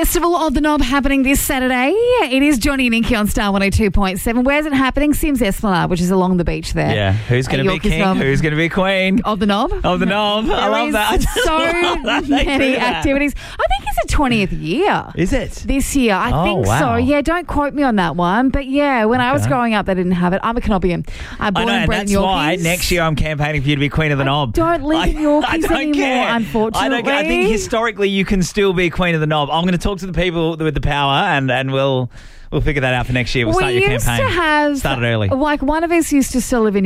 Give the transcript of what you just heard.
Festival of the Knob happening this Saturday. It is Johnny and Inky on Star 102.7. Where's it happening? Sims Esplanade, which is along the beach there. Yeah. Who's going to be king? Who's going to be queen? Of the Knob? Of the Knob. I love that. So many activities. I think it's the 20th year. Is it? This year. I think so. Yeah, don't quote me on that one. But yeah, when I was growing up, they didn't have it. I'm a Canopian. I'm born and bred in Yorkies. That's why next year I'm campaigning for you to be Queen of the Knob. Don't live in Yorkies anymore, unfortunately. I think historically you can still be Queen of the Knob. I'm going to talk to the people with the power and we'll figure that out for next year. We'll start your campaign. Start it early. Like one of us used to still live in